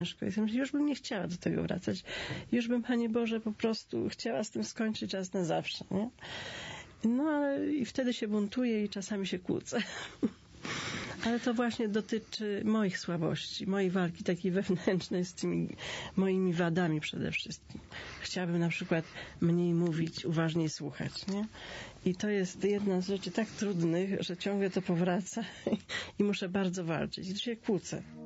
Już bym nie chciała do tego wracać. Już bym, Panie Boże, po prostu chciała z tym skończyć raz na zawsze. Nie? No ale i wtedy się buntuję i czasami się kłócę. Ale to właśnie dotyczy moich słabości, mojej walki takiej wewnętrznej z tymi moimi wadami przede wszystkim. Chciałabym na przykład mniej mówić, uważniej słuchać, nie? I to jest jedna z rzeczy tak trudnych, że ciągle to powraca i muszę bardzo walczyć. I tu się kłócę.